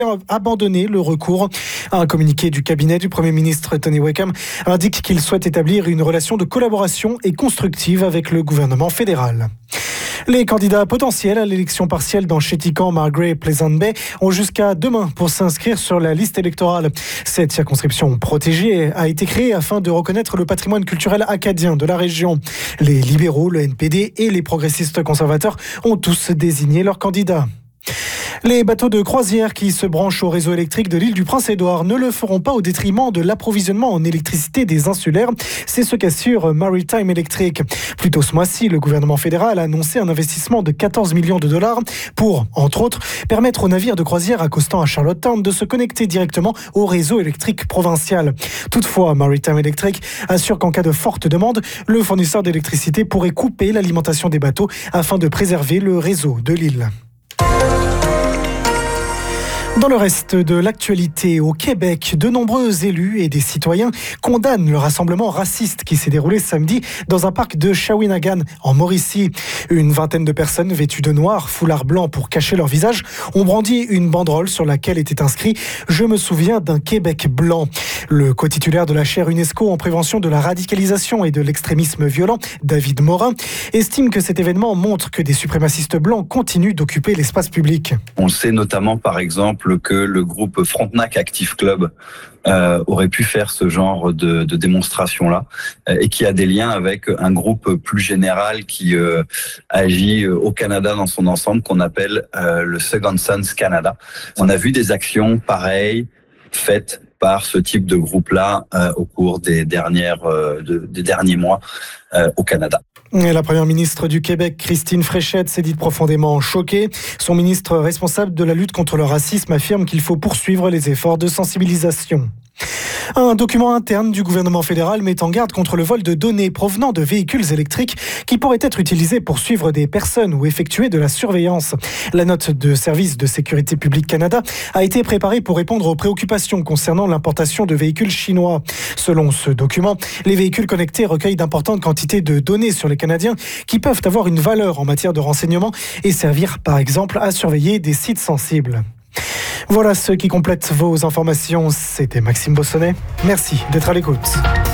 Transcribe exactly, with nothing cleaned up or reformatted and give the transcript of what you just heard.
abandonné le recours. Un communiqué du cabinet du Premier ministre Tony Wickham indique qu'il souhaite établir une relation de collaboration et constructive avec le gouvernement fédéral. Les candidats potentiels à l'élection partielle dans Chéticamp, Margrave et Pleasant Bay ont jusqu'à demain pour s'inscrire sur la liste électorale. Cette circonscription protégée a été créée afin de reconnaître le patrimoine culturel acadien de la région. Les libéraux, le N P D et les progressistes conservateurs ont tous désigné leurs candidats. Les bateaux de croisière qui se branchent au réseau électrique de l'île du Prince-Édouard ne le feront pas au détriment de l'approvisionnement en électricité des insulaires. C'est ce qu'assure Maritime Electric. Plus tôt ce mois-ci, le gouvernement fédéral a annoncé un investissement de quatorze millions de dollars pour, entre autres, permettre aux navires de croisière accostant à Charlottetown de se connecter directement au réseau électrique provincial. Toutefois, Maritime Electric assure qu'en cas de forte demande, le fournisseur d'électricité pourrait couper l'alimentation des bateaux afin de préserver le réseau de l'île. Dans le reste de l'actualité, au Québec, de nombreux élus et des citoyens condamnent le rassemblement raciste qui s'est déroulé samedi dans un parc de Shawinigan, en Mauricie. Une vingtaine de personnes vêtues de noir, foulard blanc pour cacher leur visage, ont brandi une banderole sur laquelle était inscrit « Je me souviens d'un Québec blanc ». Le co-titulaire de la chaire UNESCO en prévention de la radicalisation et de l'extrémisme violent, David Morin, estime que cet événement montre que des suprémacistes blancs continuent d'occuper l'espace public. On sait notamment, par exemple, que le groupe Frontenac Active Club euh, aurait pu faire ce genre de, de démonstration-là euh, et qui a des liens avec un groupe plus général qui euh, agit au Canada dans son ensemble, qu'on appelle euh, le Second Sons Canada. On a vu des actions pareilles faites par ce type de groupe-là euh, au cours des dernières euh, de, des derniers mois euh, au Canada. Et la première ministre du Québec, Christine Fréchette, s'est dite profondément choquée. Son ministre responsable de la lutte contre le racisme affirme qu'il faut poursuivre les efforts de sensibilisation. Un document interne du gouvernement fédéral met en garde contre le vol de données provenant de véhicules électriques qui pourraient être utilisés pour suivre des personnes ou effectuer de la surveillance. La note de Service de sécurité publique Canada a été préparée pour répondre aux préoccupations concernant l'importation de véhicules chinois. Selon ce document, les véhicules connectés recueillent d'importantes quantités de données sur les Canadiens qui peuvent avoir une valeur en matière de renseignement et servir par exemple à surveiller des sites sensibles. Voilà ce qui complète vos informations. C'était Maxime Bossonnet. Merci d'être à l'écoute.